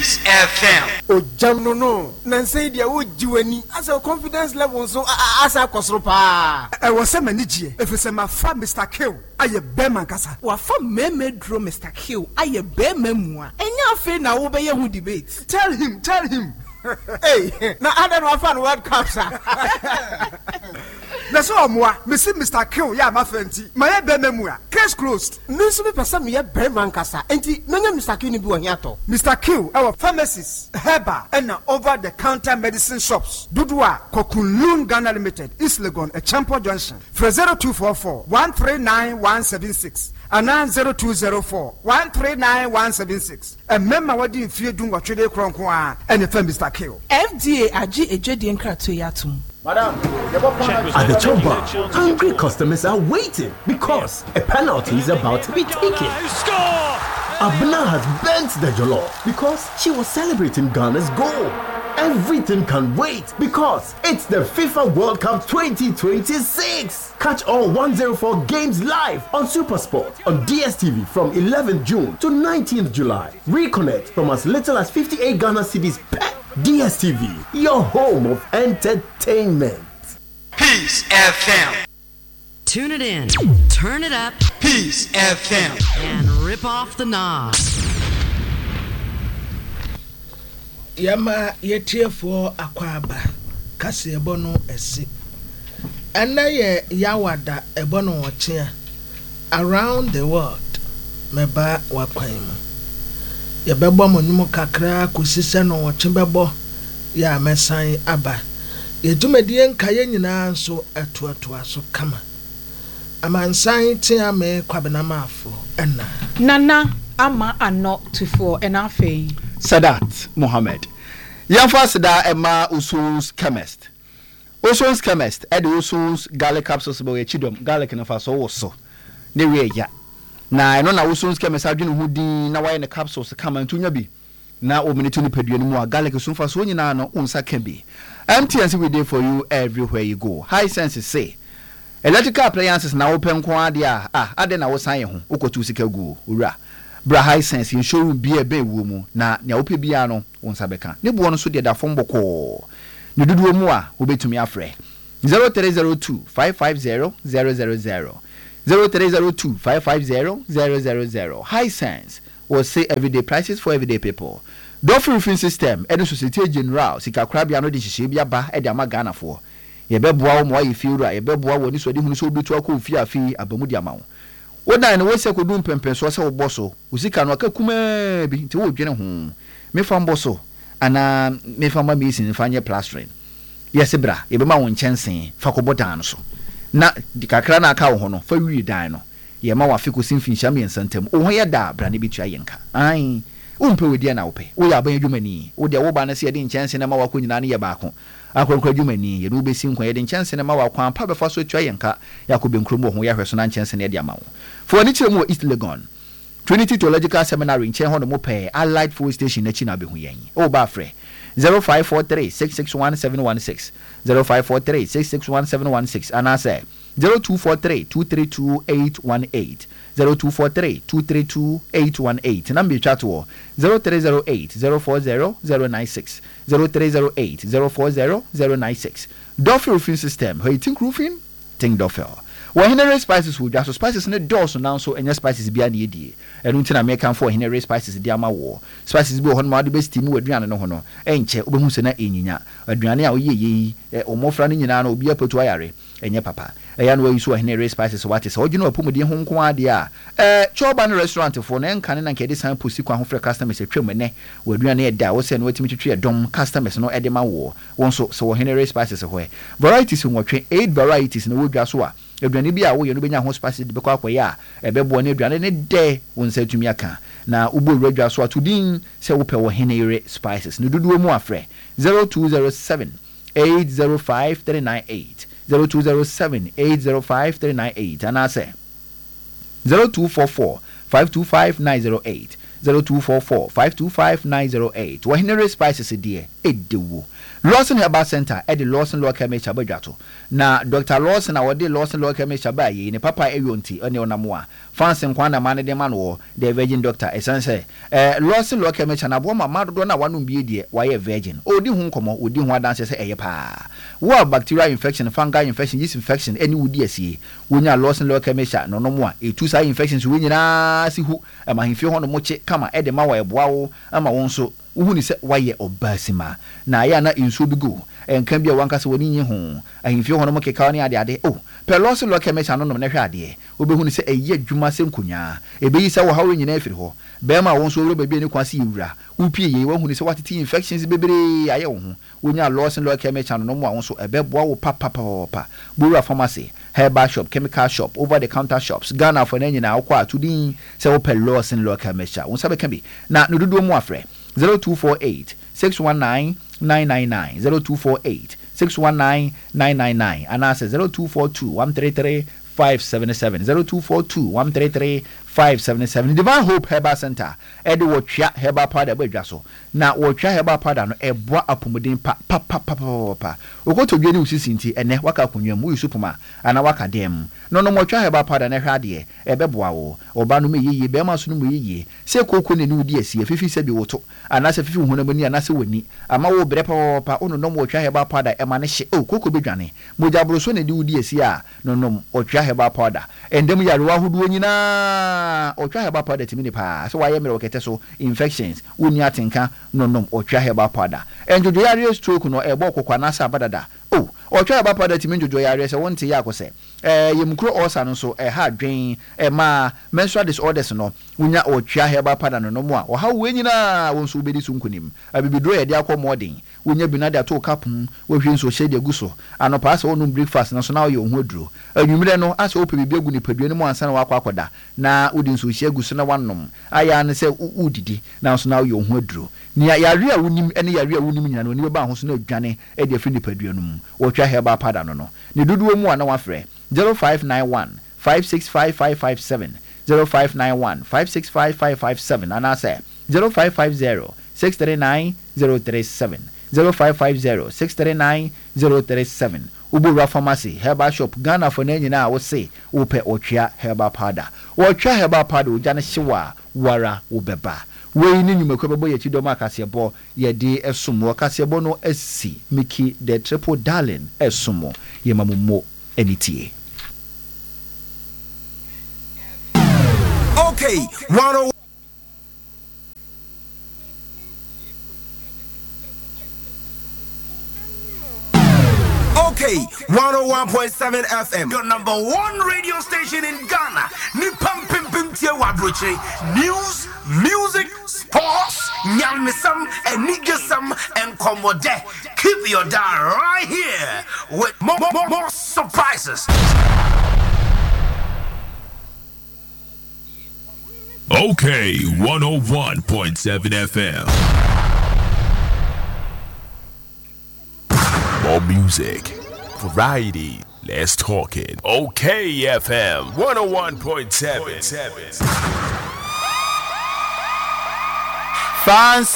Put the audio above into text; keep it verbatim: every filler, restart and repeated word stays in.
Peace F M. O jam no no. Nancy dia wo jiwani. As a confidence level so as a kosro pa. E wo se manijie. Efese ma fa Mister Kill. Aye Beman kasa. Wa fa meme dro Mister Kill. Aye Beman mu a. Enya afi na wo be ye hu debate. Tell him, tell him. Hey, na ada no fan World Cup sa. Na so omoa, me see Mister Kill ya ma fanti. Ma ye Beman mu a. Case closed. Me so be person me ye Beman kasa. Enti menya Mister Kill ni bi wo hiato. Mister Kill our pharmacies, herbal and over the counter medicine shops. Dudua Kokunlun Ghana Limited, East Legon, a Champo Junction. For zero two four four, one three nine one seven six. And zero two zero four, one three nine one seven six. And member what did you do what you did Cronkwa and the firm Mister Kill. F D A aji ejedi enkra to yatum. Madam, at the top bar, hungry customers are waiting because a penalty is about to be taken. Abna has bent the jollof because she was celebrating Ghana's goal. Everything can wait because it's the FIFA World Cup twenty twenty-six. Catch all one oh four games live on SuperSport on D S T V from eleventh June to nineteenth July. Reconnect from as little as fifty-eight Ghana cedis per. D S T V, your home of entertainment. Peace F M. Tune it in, turn it up, Peace F M, and rip off the knob. Yama yetiefo akwaba kase ebono ese. Ana ye yawada ebono wochia around the world meba wakwan mu. Yebebo monum kakra kosise no wochebebo ya mesan aba. Yedumedie nkaye nyina nso atoatoa so kama. Amansan tia me kwabenama afo enna. Nana ama ano tufo enafei. Sadat Mohammed. Yanfa sada ema Usun's chemist. Usun's chemist edi Usun's garlic capsules bo echidom garlic na fa so wo so. Ne we ya. Na eno na Usun's chemist adwene hu din na waye ne capsules kama ntunya bi. Na ominito ni pedua ni mu a garlic so fa so nyina no unsa ka bi. M T N C we dey for you everywhere you go. High senses say electrical appliances na open kwa dia ah ade na wo san ye ho ukotu sika gu owura. Bra high sense in showroom be a be womu na nya ope bia no wonsa beka ne bo no so de da fom boko ne dudu mu a obetumi afre zero three zero two five five zero zero zero zero zero three zero two five five zero zero zero zero. High sense will say everyday prices for everyday people. Doffy roofing system and Societe General sika krabia no de hihye bia ba e de ama Ghana for ye beboa wo mo ayi fiura ye beboa wo ni so de hunu so obetu akọ fi afi abamu di ama wo wodan no wese kodum pempenso se wo boso usika no aka kuma bi nti wo dwene ho me fam boso ana me fam ma mesin fanye plastering yes bra ye be ma wo nchensen fa ko bodan so na kakra na aka wo ho no fa wi dan no ye ma wa fiko sinfinhia me nsantem wo ho ye da bra ne bitua yenka ai umpe we dia na wope wo ya ban adwumani wo de wo ba na se ye de nchensen na ma wa ko nyina ne ye ba ko akwankwa adwumani ye no be sin kwa ye de nchensen na ma wa kwan pa be fa so tua yenka yakobe nkromo ho ye hweso na nchensen ne de ama wo for any chile mo East Legon Trinity Theological Seminary in chen ho no mo pe Allied Fuel Station na chi na be hu yen o ba frɛ zero five four three six six one seven one six zero five four three six six one seven one six and I say zero two four three two three two eight one eight zero two four three two three two eight one eight number chat wo zero three zero eight zero four zero zero nine six zero three zero eight zero four zero zero nine six. Doffy roofing system how you think roofing think Doffy. Well, Henry spices would just spices in the doors now so and your spices be an idiot. And until I make come for Henry spices the ama war. Spices be on my best team with Diana no hono. Ain't che Ubusena inya. Adriana o ye or more friendly in an obia potuare and your papa. A young way you saw Henry spices what is all you know pumudi home quadia. Eh, Choban restaurant for Nan Canon and Kedis and Pussy for customers a trimene where Diana da was and waiting to treat a dom customers no edema war. One so so Henry spices away. Varieties in what eight varieties in the wood gaswa. Aduane bia wo ye no benya ho spices de bekwa akoye a ebebo ne aduane ne de won sa tumi aka na ubo radwa so atudin se wo pe wo henere spices no dudu mu afre zero two zero seven eight zero five three nine eight zero two zero seven eight zero five three nine eight and I say zero two four four five two five nine zero eight zero two four four five two five nine zero eight. Wahinere Spices dear edewu. Lawson Herbal Center at the Lawson Local Mecha Bajato. Na Doctor Lawson our day Lawson Local Mecha Bayi in a papa Ewonti on your Namua. Fancy Kwana Man de Manuo, the Virgin Doctor Essence. Eh Lawson Local Mecha na Boma Madonna one be dear, why a virgin. Oh di hunkomo, would do one dances a pa. War bacterial infection, fungal infection, yeast infection, any would dear see. When ya Lawson Local Mecha, no no more. A two side infections win ya see who am I if you want to moche, come at the Mawa Bow, am I also. Uhuni se waye obasima na ya na inso bi go enkan bia wankasa woni nye ho ahimfie hono mke kawo ne ade ade oh pelosi lo kemecha no no na hwe ade obehuni se eye adwuma se nkonya ebeyi se wo hawo nyina afiri ho be ma won so wuro ba bi ne kwase yewura upie ye wahuni se watiti infections bebere aye wo ho wonya losin lo kemecha no no mo won so ebeboa wo papa papa bura pharmacy herbal shop chemical shop over the counter shops Ghana for na nyina akwa atudin se wo pelosin lo kemecha won sabe kan bi na no dodo mu afre zero two four eight six one nine nine nine nine zero two four eight six one nine nine nine nine and answer zero two four two one three three five seven seven zero two four two one three three five seven seven Divine Hope Herbal Center Eddie Watcha Herbal Powder Bedraso na Watcha Herbal Powder no eboa apomodin pa pa pa pa pa ogoto dwani usisinti ene waka kunwa mu yusupuma ana waka dem no no Watcha Herbal Powder na hwade ebeboa wo oba no meyeye be ma so no meyeye se koko ne ni udi asie fifi se bi woto ana se fifi hu na mani ana se wani ama wo bre pa pa ono no Watcha Herbal Powder e ma ne hye o koko bedwane mojabro so ne di udi asie a no no Watcha Herbal Powder endem yarewa huduo nyina Otwa Herbal Powder timini pa so waye mere okete so infections woni atenka no nom Otwa Herbal Powder enjojo yare stroke no ebo kokwa na sa badada oh Otwa Herbal Powder timini jojo yare se wonte ya akose eh yemkro osa no so eh ha dwen eh ma menstrual disorders no wonya Otwa Herbal Powder no nom a wo ha we nyina won so obedi so nkunim abibidro ye de akomodin wonya binade ato kapum wo hwe nso hye de guso anopa asa wonum breakfast na so na wo ho aduro anwumre no asa wo pebibi agu ni padua ni mu ansa na wakwa akoda na wodi nso hye guso na wanom aya ne se udidi na so na wo ho aduro ni yare a wonim ene yare a wonim nyina no ni ba ho so na adwane e de afri ni padua no mu Otwa Herbal Powder no no ni duduo mu ana wafre zero five nine one five six five five five seven zero five nine one five six five five five seven and I say zero five five zero six three nine zero three seven zero five five zero six three nine zero three seven Ubura Pharmacy Herbal Shop Ghana for nene na wo say upe Otwa Herbal Powder Otwa Herbal Powder ujana shiwa wara ubeba we ni nyumekwe bebo ye chidoma akasebo ye de esumo akasebo no esi Mickey the Triple Darling esumo ye mamumo enitie. Okay, one Okay, one oh one point seven F M, your number one radio station in Ghana. Nipam pim pim tie wadroche. News, music, sports, nyalmisam, and niggasam, and komode. Keep your dial right here with more, more, more, more surprises. Okay, one oh one point seven F M. More music, variety, less talking. Okay, F M one oh one point seven. Fans